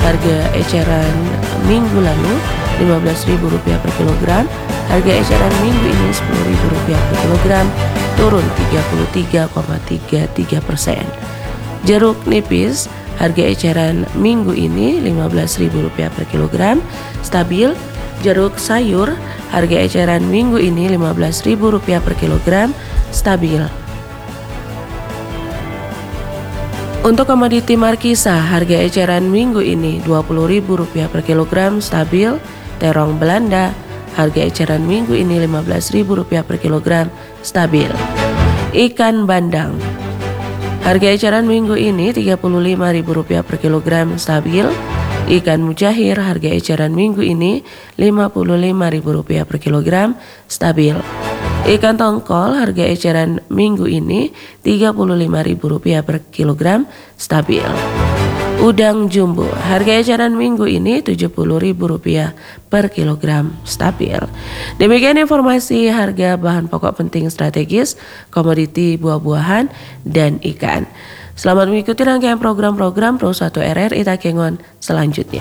harga eceran minggu lalu Rp15.000 per kilogram. Harga eceran minggu ini Rp10.000 per kilogram, turun 33,33%. Jeruk nipis, harga eceran minggu ini Rp15.000 per kilogram, stabil. Jeruk sayur, harga eceran minggu ini Rp15.000 per kilogram, stabil. Untuk komoditi markisa, harga eceran minggu ini Rp20.000 per kilogram, stabil. Terong Belanda, harga eceran minggu ini Rp15.000 per kilogram, stabil. Ikan bandang, harga eceran minggu ini Rp35.000 per kilogram, stabil. Ikan mujair, harga eceran minggu ini Rp55.000 per kilogram, stabil. Ikan tongkol, harga eceran minggu ini Rp35.000 per kilogram, stabil. Udang jumbo, harga eceran minggu ini Rp70.000 per kilogram, stabil. Demikian informasi harga bahan pokok penting strategis, komoditi buah-buahan, dan ikan. Selamat mengikuti rangkaian program-program Pro 1 RRI Takengon selanjutnya.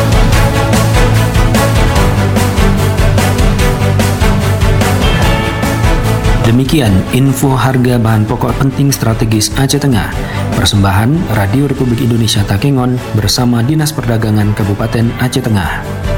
Demikian info harga bahan pokok penting strategis Aceh Tengah. Persembahan Radio Republik Indonesia Takengon bersama Dinas Perdagangan Kabupaten Aceh Tengah.